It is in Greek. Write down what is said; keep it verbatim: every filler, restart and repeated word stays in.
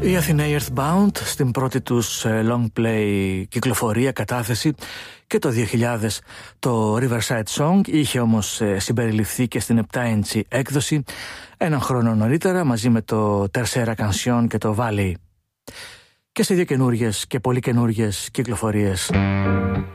Οι Αθηναίοι Earthbound στην πρώτη τους long play κυκλοφορία, κατάθεση, και το δύο χιλιάδες το Riverside Song είχε όμως συμπεριληφθεί και στην επτά ίντσι έκδοση έναν χρόνο νωρίτερα μαζί με το Tercera Canción και το Valley, και σε δύο καινούριες και πολύ καινούριες κυκλοφορίες.